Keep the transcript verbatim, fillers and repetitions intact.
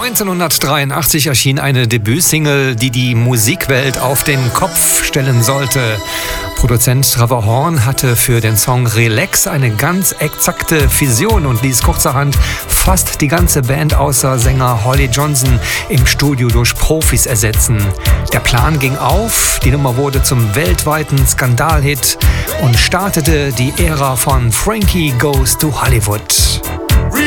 neunzehnhundertdreiundachtzig erschien eine Debütsingle, die die Musikwelt auf den Kopf stellen sollte. Produzent Trevor Horn hatte für den Song Relax eine ganz exakte Vision und ließ kurzerhand fast die ganze Band außer Sänger Holly Johnson im Studio durch Profis ersetzen. Der Plan ging auf, die Nummer wurde zum weltweiten Skandalhit und startete die Ära von Frankie Goes to Hollywood.